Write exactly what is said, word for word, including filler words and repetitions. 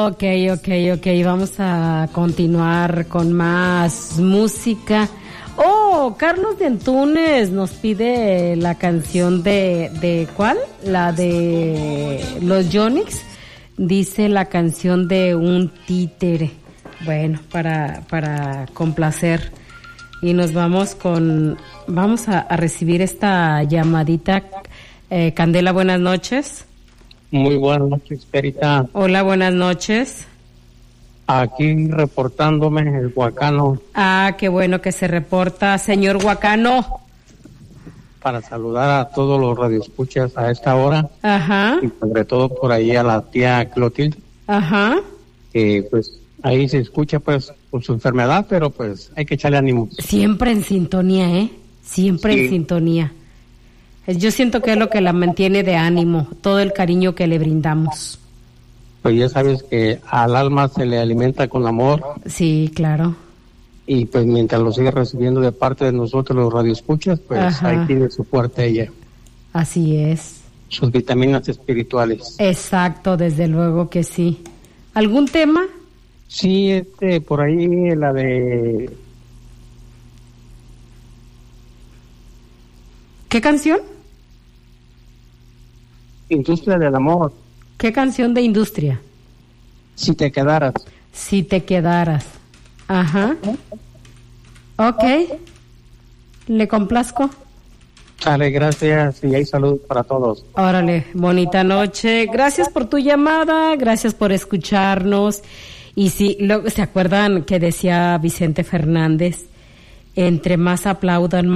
Ok, ok, ok. Vamos a continuar con más música. Oh, Carlos de Antunes nos pide la canción de, de ¿cuál? La de los Yonix. Dice la canción de un títere. Bueno, para, para complacer. Y nos vamos con, vamos a, a recibir esta llamadita. Eh, Candela, buenas noches. Muy buenas noches, Perita. Hola, buenas noches. Aquí reportándome el Huacano. Ah, qué bueno que se reporta, señor Huacano. Para saludar a todos los radioescuchas a esta hora. Ajá. Y sobre todo por ahí a la tía Clotilde. Ajá. Que pues ahí se escucha pues con su enfermedad, pero pues hay que echarle ánimo. Siempre en sintonía, ¿eh? Siempre sí. En sintonía. Yo siento que es lo que la mantiene de ánimo, todo el cariño que le brindamos. Pues ya sabes que al alma se le alimenta con amor. Sí, claro. Y pues mientras lo sigue recibiendo de parte de nosotros los radioescuchas, pues Ajá. ahí tiene su fuerte ella. Así es. Sus vitaminas espirituales. Exacto, desde luego que sí. ¿Algún tema? Sí, este, por ahí la de... ¿Qué canción? Industria del amor. ¿Qué canción de industria? Si te quedaras. Si te quedaras. Ajá. Ok. ¿Le complazco? Dale, gracias y hay salud para todos. Órale, bonita noche. Gracias por tu llamada, gracias por escucharnos. Y sí, lo, ¿se acuerdan que decía Vicente Fernández? Entre más aplaudan,